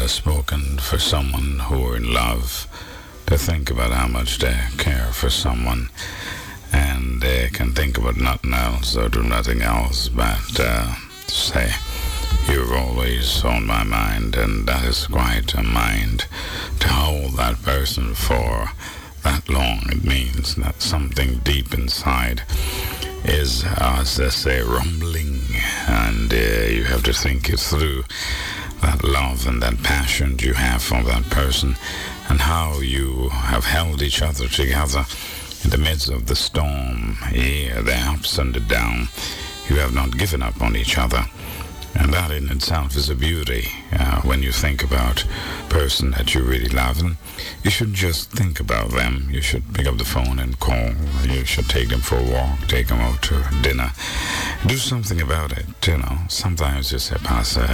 has spoken for someone who are in love to think about how much they care for someone, and they can think about nothing else or do nothing else but say, you're always on my mind, and that is quite a mind to hold that person for that long. It means that something deep inside is, as they say, rumbling, and you have to think it through, that love and that passion you have for that person, and how you have held each other together in the midst of the storm, the ups and the down. You have not given up on each other. And that in itself is a beauty when you think about a person that you really love. And you should just think about them. You should pick up the phone and call. You should take them for a walk, take them out to dinner. Do something about it, Sometimes you say, Pastor,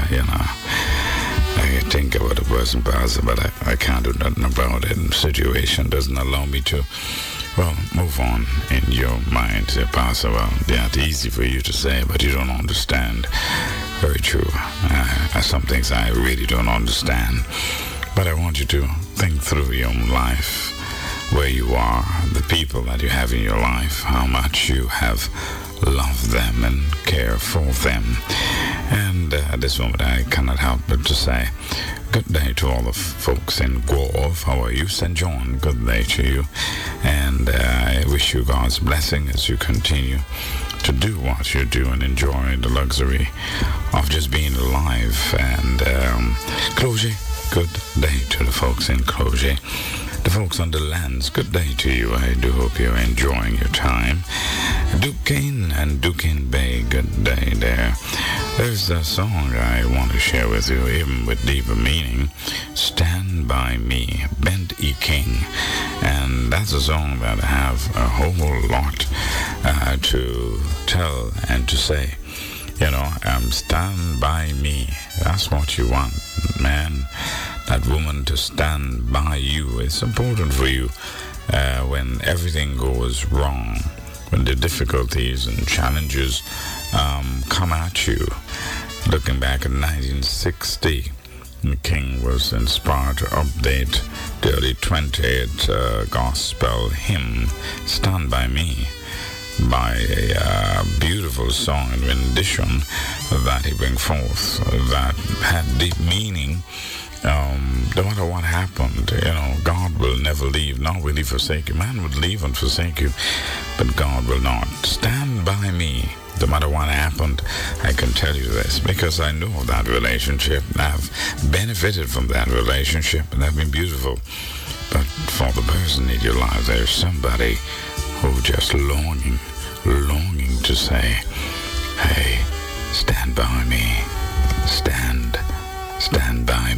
I think about the person, Pastor, but I can't do nothing about it. And the situation doesn't allow me to. Well, move on in your mind. Say, Pastor, well, that's easy for you to say, but you don't understand. Very true. Some things I really don't understand. But I want you to think through your own life, where you are, the people that you have in your life, how much you have loved them and care for them. And at this moment, I cannot help but to say, good day to all the folks in Grove. How are you? St. John, good day to you. And I wish you God's blessing as you continue to do what you do and enjoy the luxury of just being alive. And Clogie, good day to the folks in Clogie. The folks on the lands, good day to you. I do hope you're enjoying your time. Duquesne and Duquesne Bay, good day there. There's a song I want to share with you, even with deeper meaning. Stand By Me, Bent E. King. And that's a song that I have a whole lot to tell and to say. Stand by me. That's what you want, man. That woman to stand by you. It's important for you when everything goes wrong, when the difficulties and challenges come at you. Looking back at 1960, the King was inspired to update the early 20th gospel hymn, Stand By Me, by a beautiful song and rendition that he bring forth that had deep meaning. No matter what happened, God will never leave, nor will he forsake you. Man would leave and forsake you, but God will not. Stand by me. No matter what happened, I can tell you this, because I know that relationship. I've benefited from that relationship, and that's been beautiful. But for the person in your life, there's somebody who just longing to say, hey, stand by me. Stand by